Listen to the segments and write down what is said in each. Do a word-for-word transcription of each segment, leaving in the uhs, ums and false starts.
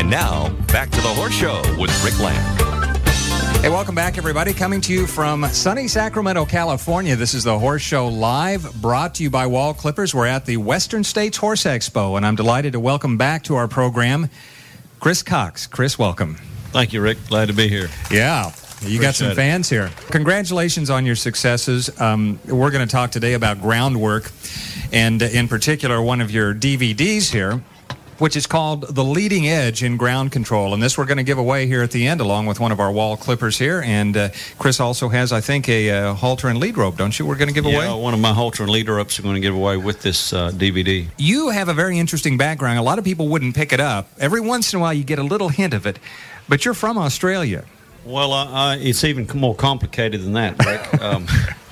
And now, back to the Horse Show with Rick Land. Hey, welcome back, everybody. Coming to you from sunny Sacramento, California. This is the Horse Show Live, brought to you by Wall Clippers. We're at the Western States Horse Expo, and I'm delighted to welcome back to our program Chris Cox. Chris, welcome. Thank you, Rick. Glad to be here. Yeah. You got some Appreciate it. fans here. Congratulations on your successes. Um, we're going to talk today about groundwork, and in particular, one of your D V Ds here, which is called The Leading Edge in Ground Control. And this we're going to give away here at the end, along with one of our Wall Clippers here. And uh, Chris also has, I think, a uh, halter and lead rope, don't you? We're going to give yeah, away? one of my halter and lead ropes are going to give away with this uh, D V D. You have a very interesting background. A lot of people wouldn't pick it up. Every once in a while, you get a little hint of it. But you're from Australia. Well, uh, uh, it's even more complicated than that, Rick. um,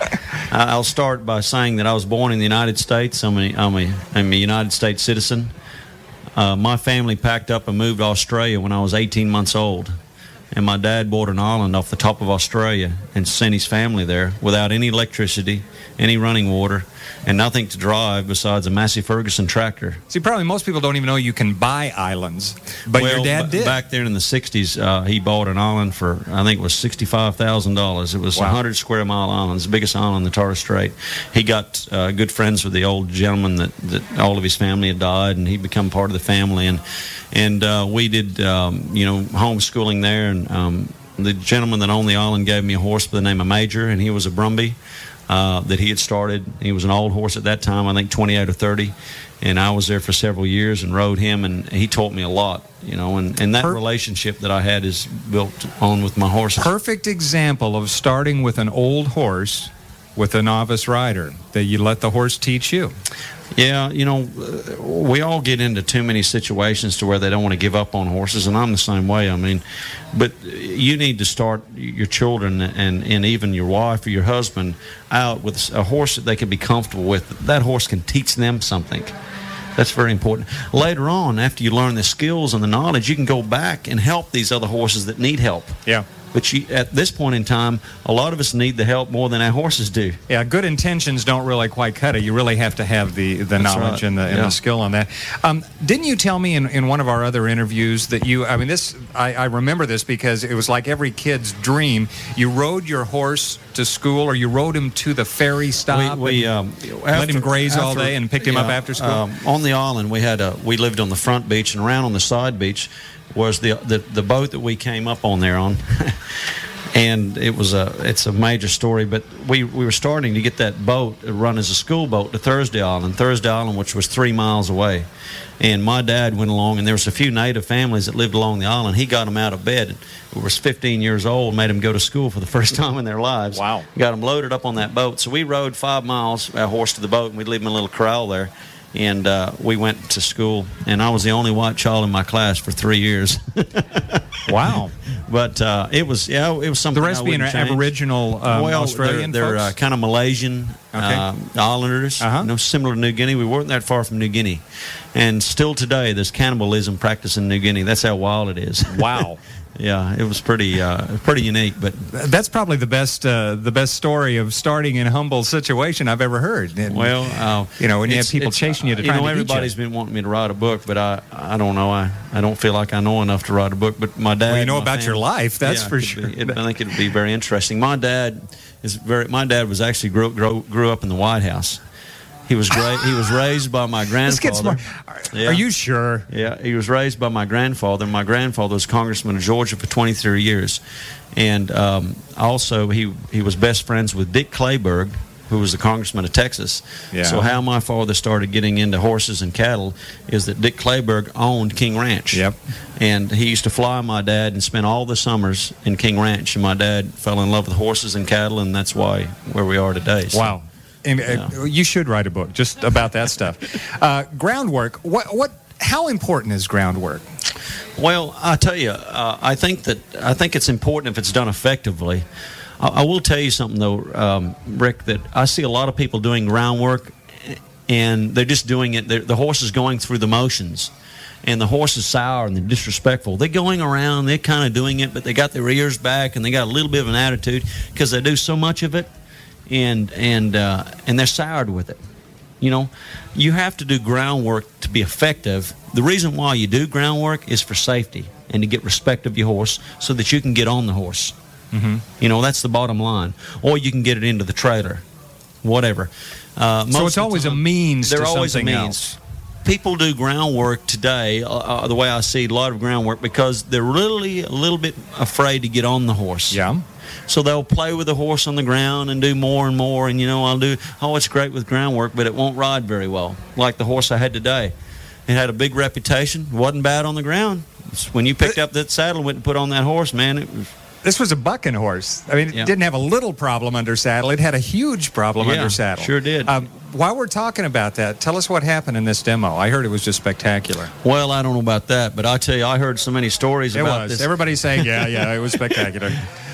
I'll start by saying that I was born in the United States. I'm a, I'm a, I'm a United States citizen. Uh, my family packed up and moved to Australia when I was eighteen months old. And my dad bought an island off the top of Australia and sent his family there without any electricity, any running water, and nothing to drive besides a Massey Ferguson tractor. See, probably most people don't even know you can buy islands, but well, your dad b- did. Back there in the sixties, uh, he bought an island for, I think it was sixty-five thousand dollars. It was Wow. a one hundred square mile island, the biggest island in the Torres Strait. He got uh, good friends with the old gentleman that, that all of his family had died, and he become part of the family. And and uh, we did, um, you know, homeschooling there. And um, the gentleman that owned the island gave me a horse by the name of Major, and he was a Brumby. Uh, that he had started. He was an old horse at that time, I think twenty-eight or thirty, and I was there for several years and rode him, and he taught me a lot, you know, and, and that Per- relationship that I had is built on with my horses. Perfect example of starting with an old horse with a novice rider, that you let the horse teach you. Yeah, you know, uh, we all get into too many situations to where they don't want to give up on horses, and I'm the same way. I mean, but you need to start your children and, and even your wife or your husband out with a horse that they can be comfortable with. That horse can teach them something. That's very important. Later on, after you learn the skills and the knowledge, you can go back and help these other horses that need help. Yeah. But you, at this point in time, a lot of us need the help more than our horses do. Yeah, good intentions don't really quite cut it. You really have to have the, the knowledge right. and, the, and Yeah. the skill on that. Um, didn't you tell me in, in one of our other interviews that you, I mean, this, I, I remember this because it was like every kid's dream. You rode your horse to school, or you rode him to the ferry stop We, we um, and let him graze all day and picked him up yeah, after school? Um, on the island, we had a, we lived on the front beach, and around on the side beach was the the, the boat that we came up on there on. And it was a it's a major story, but we, we were starting to get that boat run as a school boat to Thursday Island, Thursday Island, which was three miles away. And my dad went along, and there was a few native families that lived along the island. He got them out of bed. We was fifteen years old, made them go to school for the first time in their lives. Wow. Got them loaded up on that boat. So we rode five miles, our horse to the boat, and we'd leave them in a little corral there. And uh, we went to school, and I was the only white child in my class for three years. Wow. But uh, it was, yeah, it was something The rest I being wouldn't change. Aboriginal um, well, Australian they're, they're folks? uh, kind of Malaysian Okay. uh, islanders, Uh-huh. you know, similar to New Guinea. We weren't that far from New Guinea. And still today, there's cannibalism practiced in New Guinea. That's how wild it is. Wow. Yeah, it was pretty uh, pretty unique. But That's probably the best uh, the best story of starting in a humble situation I've ever heard. And, well, uh, you know, when you have it's- people it's, chasing you to you try know, to eat you. everybody's been wanting me to write a book, but I I don't know. I, I don't feel like I know enough to write a book. But my dad, Well, you know my about your family- life, that's yeah, for it could sure. be- it- I think it'd be very interesting. My dad is very. My dad was actually grew grew, grew up in the White House. He was great. He was raised by my grandfather. This gets more. Are, Yeah. are you sure? Yeah, he was raised by my grandfather. My grandfather was congressman of Georgia for twenty-three years. And um, also, he, he was best friends with Dick Clayburgh, who was the congressman of Texas. Yeah. So how my father started getting into horses and cattle is that Dick Clayburgh owned King Ranch. Yep. And he used to fly my dad and spend all the summers in King Ranch. And my dad fell in love with horses and cattle, and that's why where we are today. So, Wow. And uh, Yeah. you should write a book just about that stuff. Uh, groundwork. What? What? How important is groundwork? Well, I tell you, uh, I think that I think it's important if it's done effectively. I, I will tell you something though, um, Rick, that I see a lot of people doing groundwork, and they're just doing it. The horse is going through the motions, and the horse is sour and they're disrespectful. They're going around, they're kind of doing it, but they got their ears back and they got a little bit of an attitude because they do so much of it, and and uh, and they're soured with it. You know, you have to do groundwork to be effective. The reason why you do groundwork is for safety and to get respect of your horse so that you can get on the horse. Mm-hmm. You know, that's the bottom line. Or you can get it into the trailer, whatever. Uh, so it's always time, a means to always something a means. else. People do groundwork today, uh, the way I see a lot of groundwork, because they're really a little bit afraid to get on the horse. Yeah. So they'll play with the horse on the ground and do more and more. And, you know, I'll do, oh, it's great with groundwork, but it won't ride very well, like the horse I had today. It had a big reputation, wasn't bad on the ground. When you picked up that saddle and went and put on that horse, man, it was... This was a bucking horse. I mean, it yeah. didn't have a little problem under saddle. It had a huge problem yeah, under saddle. Sure did. Um, while we're talking about that, tell us what happened in this demo. I heard it was just spectacular. Well, I don't know about that, but I tell you, I heard so many stories it about was. this. Everybody's saying, yeah, yeah, it was spectacular.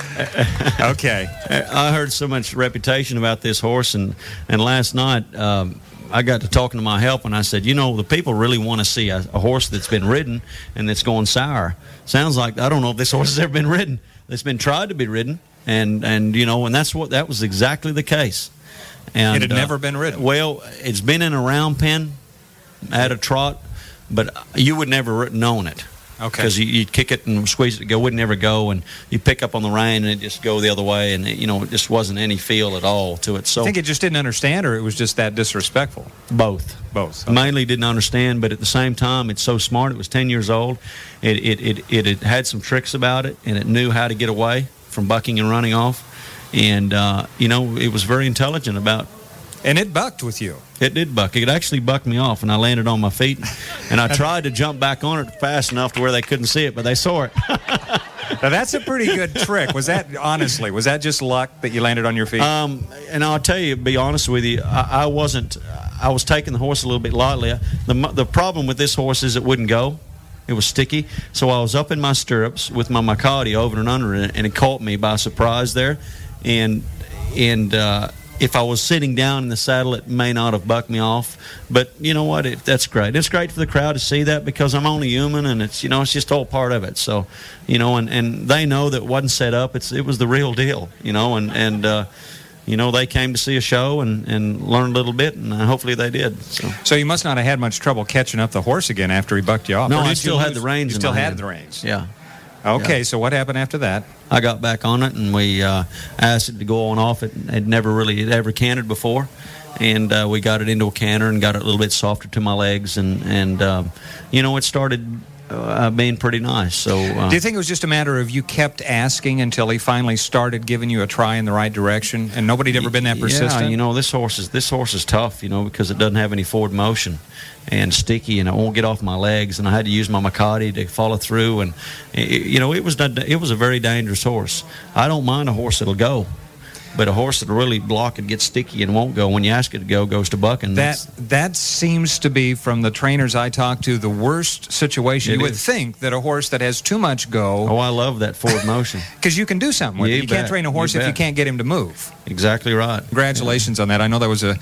Okay. I heard so much reputation about this horse, and, and last night um, I got to talking to my help, and I said, you know, the people really want to see a, a horse that's been ridden and that's going sour. Sounds like, I don't know if this horse has ever been ridden. It's been tried to be ridden, and, and you know, and that's what that was exactly the case. And it had uh, never been ridden. Well, it's been in a round pen at a trot, but you would never known it. Okay. Because you, you'd kick it and squeeze it, it would never go, and you pick up on the rein and it just go the other way, and it, you know, it just wasn't any feel at all to it. So I think it just didn't understand, or it was just that disrespectful. Both. Both. Okay. Mainly didn't understand, but at the same time, it's so smart. It was ten years old. It it, it it it had some tricks about it, and it knew how to get away from bucking and running off. And uh, you know, it was very intelligent about. And it bucked with you. It did buck. It actually bucked me off, and I landed on my feet. And I tried to jump back on it fast enough to where they couldn't see it, but they saw it. Now, that's a pretty good trick. Was that, honestly, was that just luck that you landed on your feet? Um, and I'll tell you, to be honest with you, I, I wasn't, I was taking the horse a little bit lightly. The, the problem with this horse is it wouldn't go. It was sticky. So I was up in my stirrups with my Makati over and under it, and it caught me by surprise there. And, and, uh, if I was sitting down in the saddle, it may not have bucked me off. But you know what? It, that's great. It's great for the crowd to see that, because I'm only human, and it's, you know, it's just all part of it. So, you know, and, and they know that it wasn't set up. It's it was the real deal, you know, and, and uh, you know, they came to see a show and, and learn a little bit, and hopefully they did. So. so you must not have had much trouble catching up the horse again after he bucked you off. No, I still had the reins. You still had the reins. Yeah. Okay, yeah. So what happened after that? I got back on it, and we uh, asked it to go on off. It had never really it ever cantered before, and uh, we got it into a canter and got it a little bit softer to my legs, and and um, you know, it started uh, being pretty nice. So, uh, do you think it was just a matter of you kept asking until he finally started giving you a try in the right direction, and nobody'd ever been that persistent? Yeah, you know, this horse is this horse is tough, you know, because it doesn't have any forward motion. And sticky, and it won't get off my legs, and I had to use my Makati to follow through, and it, you know, it was it was a very dangerous horse. I don't mind a horse that'll go, but a horse that'll really block and get sticky and won't go when you ask it to go goes to bucking. That that seems to be, from the trainers I talk to, the worst situation. It you would is. think that a horse that has too much go. Oh, I love that forward motion, because you can do something with you it. You bet. can't train a horse you if you bet. can't get him to move. Exactly right. Congratulations yeah. on that. I know that was a,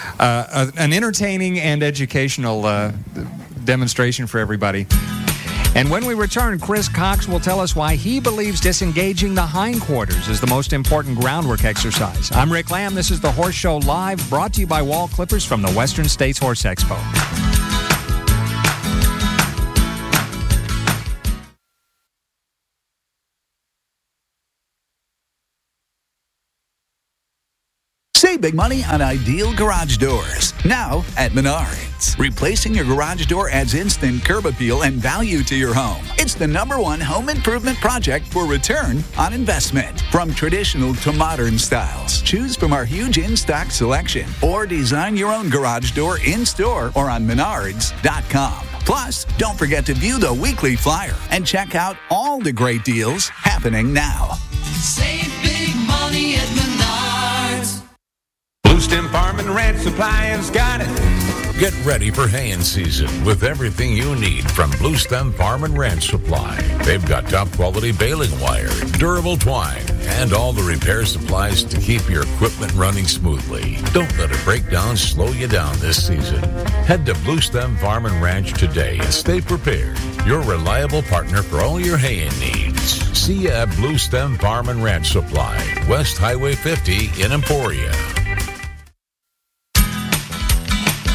uh, a an entertaining and educational uh, demonstration for everybody. And when we return, Chris Cox will tell us why he believes disengaging the hindquarters is the most important groundwork exercise. I'm Rick Lamb. This is the Horse Show Live, brought to you by Wall Clippers from the Western States Horse Expo. Save big money on ideal garage doors. Now at Menards. Replacing your garage door adds instant curb appeal and value to your home. It's the number one home improvement project for return on investment. From traditional to modern styles, choose from our huge in-stock selection or design your own garage door in-store or on menards dot com. Plus, don't forget to view the weekly flyer and check out all the great deals happening now. Save big money at Menards. Bluestem Farm and Ranch Supplying's got it. Get ready for haying season with everything you need from Bluestem Farm and Ranch Supply. They've got top quality baling wire, durable twine, and all the repair supplies to keep your equipment running smoothly. Don't let a breakdown slow you down this season. Head to Bluestem Farm and Ranch today and stay prepared. Your reliable partner for all your haying needs. See you at Bluestem Farm and Ranch Supply, West Highway fifty in Emporia.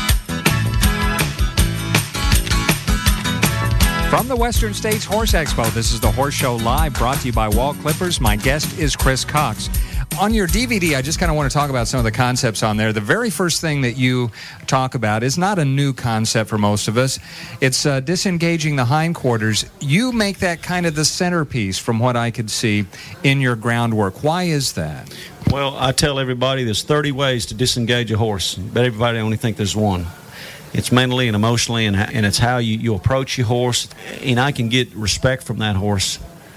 From the Western States Horse Expo, this is the Horse Show Live, brought to you by Wall Clippers. My guest is Chris Cox. On your D V D, I just kind of want to talk about some of the concepts on there. The very first thing that you talk about is not a new concept for most of us. It's uh, disengaging the hindquarters. You make that kind of the centerpiece, from what I could see, in your groundwork. Why is that? Well, I tell everybody there's thirty ways to disengage a horse, but everybody only think there's one. It's mentally and emotionally, and, and it's how you, you approach your horse. And I can get respect from that horse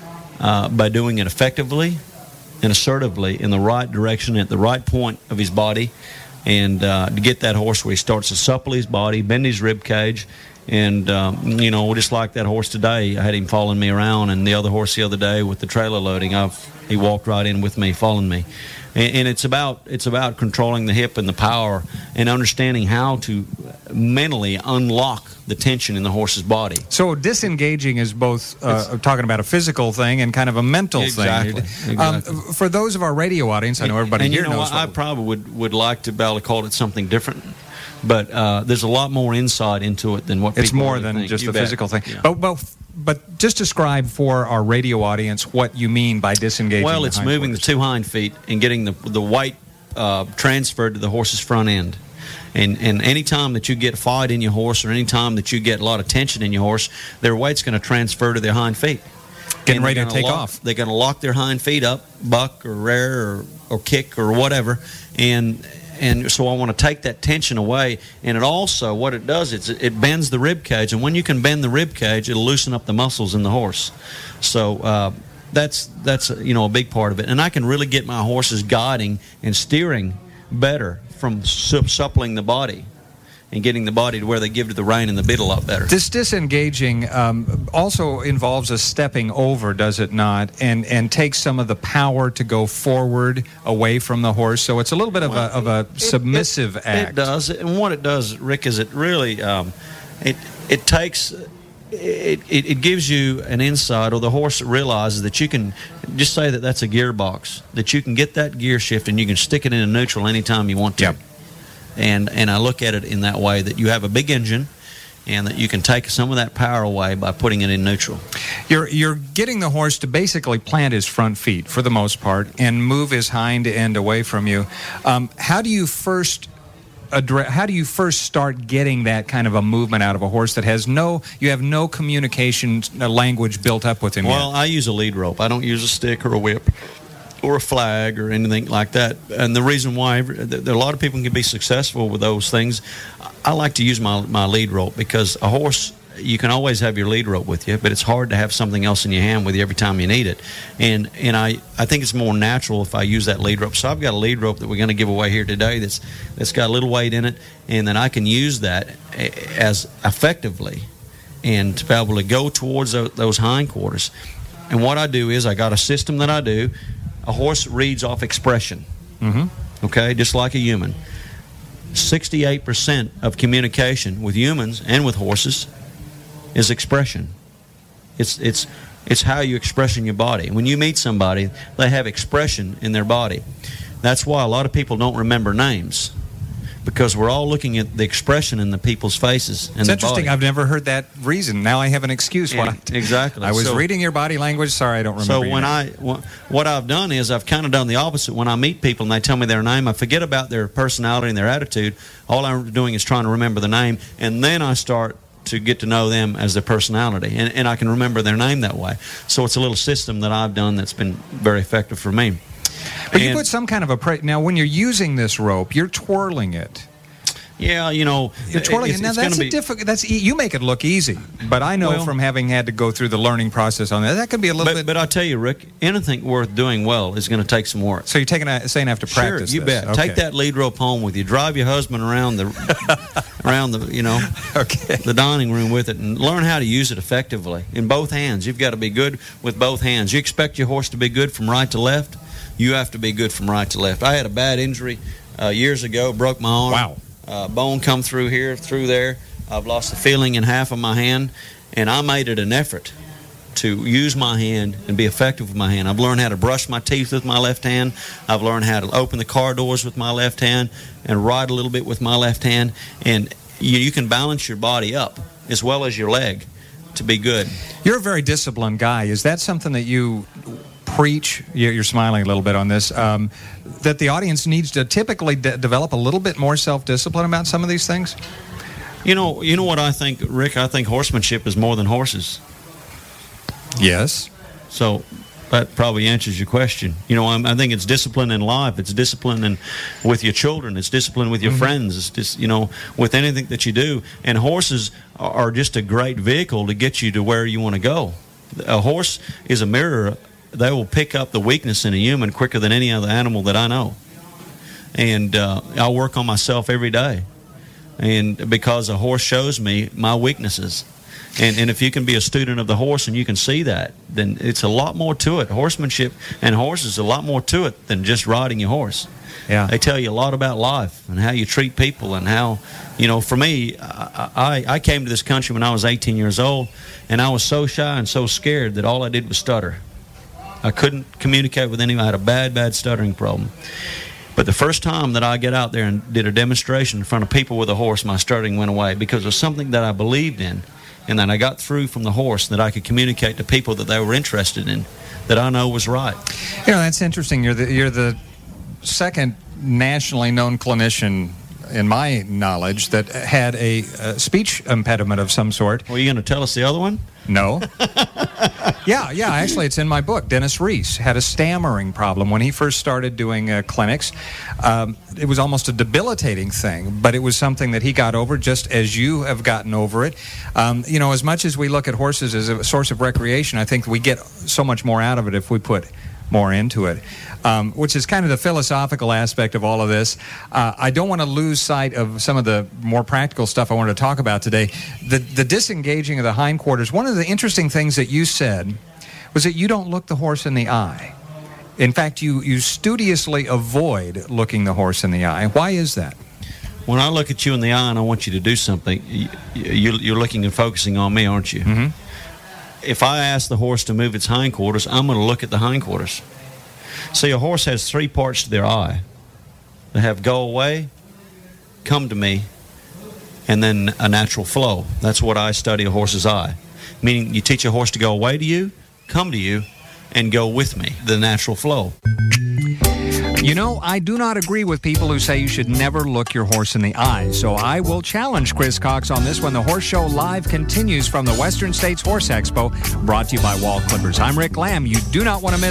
uh, by doing it effectively and assertively in the right direction at the right point of his body, and uh, to get that horse where he starts to supple his body, bend his rib cage. And, um, you know, just like that horse today, I had him following me around, and the other horse the other day with the trailer loading, I've, he walked right in with me, following me. And, and it's about it's about controlling the hip and the power and understanding how to mentally unlock the tension in the horse's body. So disengaging is both uh, talking about a physical thing and kind of a mental exactly, thing. Exactly. Um, for those of our radio audience, I know everybody and here you know, knows. I, what I probably would, would like to be able to call it something different. But uh, there's a lot more insight into it than what it's people more really than think. just You the bet. physical thing. Yeah. But, but but just describe for our radio audience what you mean by disengaging. Well, the it's moving the hindquarters. two hind feet and getting the the weight uh, transferred to the horse's front end. And and any time that you get fight in your horse, or any time that you get a lot of tension in your horse, their weight's going to transfer to their hind feet. Getting And ready they're to gonna take lock- off. They're going to lock their hind feet up, buck or rear or, or kick or whatever, and and so I want to take that tension away. And it also, what it does is it, it bends the rib cage, and when you can bend the rib cage, it'll loosen up the muscles in the horse. So uh, that's that's you know a big part of it. And I can really get my horses guiding and steering better from su- suppling the body and getting the body to where they give to the rein and the bit a lot better. This disengaging um, also involves a stepping over, does it not? And and takes some of the power to go forward away from the horse. So it's a little bit of a of a submissive it, it, act. It does, and what it does, Rick, is it really um, it it takes. It, it, it gives you an insight, or the horse realizes that you can just say that that's a gearbox, that you can get that gear shift and you can stick it in a neutral anytime you want to. Yep. And and I look at it in that way, that you have a big engine and that you can take some of that power away by putting it in neutral. You're you're getting the horse to basically plant his front feet for the most part and move his hind end away from you. Um, how do you first address, how do you first start getting that kind of a movement out of a horse that has no you have no communication uh, language built up with him Well, yet? I use a lead rope. I don't use a stick or a whip or a flag or anything like that. And the reason why there are a lot of people can be successful with those things. I like to use my my lead rope, because a horse, you can always have your lead rope with you, but it's hard to have something else in your hand with you every time you need it. And and I, I think it's more natural if I use that lead rope. So I've got a lead rope that we're going to give away here today that's that's got a little weight in it, and then I can use that as effectively and to be able to go towards those, those hindquarters. And what I do is I got a system that I do. A horse reads off expression, Mm-hmm. okay, just like a human. sixty-eight percent of communication with humans and with horses is expression. It's it's it's how you express in your body. When you meet somebody, they have expression in their body. That's why a lot of people don't remember names, because we're all looking at the expression in the people's faces and It's the interesting. body. I've never heard that reason. Now I have an excuse. Yeah, why I- exactly. I was So- reading your body language. Sorry, I don't remember. So your when name. I wh- what I've done is I've kind of done the opposite. When I meet people and they tell me their name, I forget about their personality and their attitude. All I'm doing is trying to remember the name, and then I start to get to know them as their personality, and, and I can remember their name that way. So it's a little system that I've done that's been very effective for me. But you And- put some kind of a pre- now when you're using this rope, you're twirling it. Yeah, you know, You're twirling it's, it. Now it's that's gonna a be, difficult. That's e- you make it look easy, but I know Well- from having had to go through the learning process on that, that can be a little But, bit. but I tell you, Rick, anything worth doing well is going to take some work. So you're taking a, saying I have to practice. Sure, you this. bet. Okay. Take that lead rope home with you. Drive your husband around the around the you know Okay. the dining room with it, and learn how to use it effectively in both hands. You've got to be good with both hands. You expect your horse to be good from right to left, you have to be good from right to left. I had a bad injury uh, years ago, broke my arm. Wow. Uh, bone come through here, through there. I've lost the feeling in half of my hand, and I made it an effort to use my hand and be effective with my hand. I've learned how to brush my teeth with my left hand. I've learned how to open the car doors with my left hand and ride a little bit with my left hand. And you, you can balance your body up as well as your leg to be good. You're a very disciplined guy. Is that something that you preach? You're smiling a little bit on this. Um, that the audience needs to typically de- develop a little bit more self-discipline about some of these things? You know, you know what I think, Rick? I think horsemanship is more than horses. Yes. So that probably answers your question. You know, I'm, I think it's discipline in life. It's discipline in, with your children. It's discipline with your mm-hmm. friends. It's just, you know, with anything that you do. And horses are just a great vehicle to get you to where you want to go. A horse is a mirror. They will pick up the weakness in a human quicker than any other animal that I know. And uh, I work on myself every day. And because a horse shows me my weaknesses. And, and if you can be a student of the horse and you can see that, then it's a lot more to it. Horsemanship and horses is a lot more to it than just riding your horse. Yeah. They tell you a lot about life and how you treat people and how, you know, for me, I, I, I came to this country when I was eighteen years old, and I was so shy and so scared that all I did was stutter. I couldn't communicate with anyone. I had a bad, bad stuttering problem. But the first time that I got out there and did a demonstration in front of people with a horse, my stuttering went away because it was something that I believed in. And then I got through from the horse that I could communicate to people that they were interested in, that I know was right. You know, that's interesting. You're the, you're the second nationally known clinician, in my knowledge, that had a, a speech impediment of some sort. Well, are you going to tell us the other one? No. yeah, yeah, actually it's in my book. Dennis Reese had a stammering problem when he first started doing uh, clinics. Um, it was almost a debilitating thing, but it was something that he got over just as you have gotten over it. Um, you know, as much as we look at horses as a source of recreation, I think we get so much more out of it if we put more into it, um, which is kind of the philosophical aspect of all of this. Uh, I don't want to lose sight of some of the more practical stuff I wanted to talk about today. The, the disengaging of the hindquarters. One of the interesting things that you said was that you don't look the horse in the eye. In fact, you, you studiously avoid looking the horse in the eye. Why is that? When I look at you in the eye and I want you to do something, you, you, you're looking and focusing on me, aren't you? Mm-hmm. If I ask the horse to move its hindquarters, I'm going to look at the hindquarters. See, a horse has three parts to their eye. They have go away, come to me, and then a natural flow. That's what I study a horse's eye. Meaning you teach a horse to go away to you, come to you, and go with me, the natural flow. You know, I do not agree with people who say you should never look your horse in the eye, so I will challenge Chris Cox on this when the Horse Show Live continues from the Western States Horse Expo, brought to you by Wall Clippers. I'm Rick Lamb. You do not want to miss